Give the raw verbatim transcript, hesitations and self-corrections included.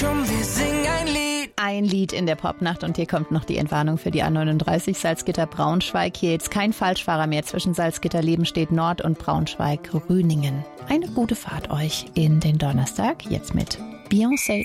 Komm, wir singen ein Lied. Ein Lied in der Popnacht und hier kommt noch die Entwarnung für die A neununddreißig Salzgitter-Braunschweig. Hier jetzt kein Falschfahrer mehr. Zwischen Salzgitter-Lebenstedt Nord und Braunschweig-Rüningen. Eine gute Fahrt euch in den Donnerstag. Jetzt mit Beyoncé.